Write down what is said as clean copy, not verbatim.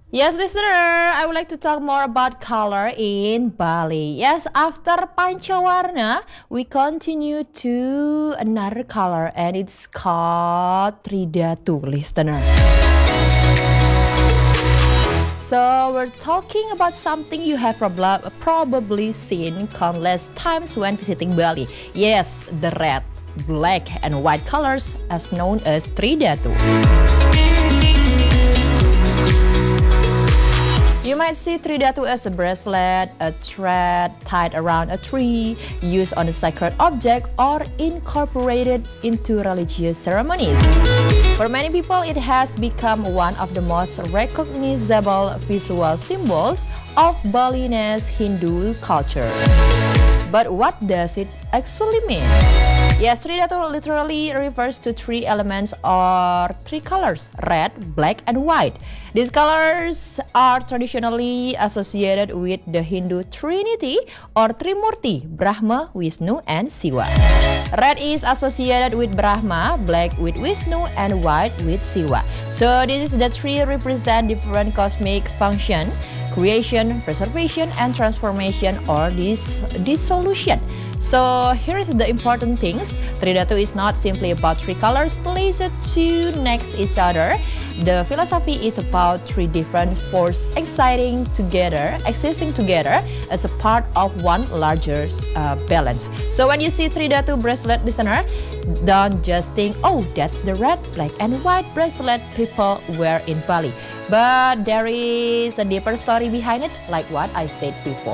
Yes, listener, I would like to talk more about color in Bali. Yes, after Pancawarna, we continue to another color and it's called Tridatu, listener. So we're talking about something you have probably seen countless times when visiting Bali. Yes, the red, black, and white colors as known as Tridatu. You might see Tridatu as a bracelet, a thread tied around a tree, used on a sacred object, or incorporated into religious ceremonies. For many people, it has become one of the most recognizable visual symbols of Balinese Hindu culture. But what does it actually mean? Yes, Tridatu literally refers to three elements or three colors, red, black, and white. These colors are traditionally associated with the Hindu Trinity or Trimurti, Brahma, Vishnu, and Shiva. Red is associated with Brahma, black with Vishnu, and white with Shiva. So these three represent different cosmic functions: creation, preservation, and transformation or dissolution. So here's the important things. Tridatu is not simply about three colors placed two next each other. The philosophy is about three different forces existing together as a part of one larger balance. So when you see Tridatu bracelet, listener, don't just think, oh, that's the red, black, and white bracelet people wear in Bali. But there is a deeper story behind it, like what I said before.